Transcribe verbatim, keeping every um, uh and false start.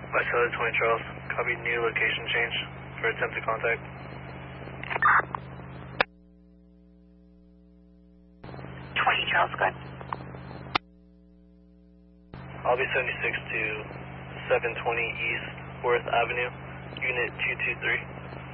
West Hilly twenty Charles, copy new location change for attempted contact. twenty Charles, go ahead. I'll be seventy-six to seven twenty East fourth Avenue, Unit two two three.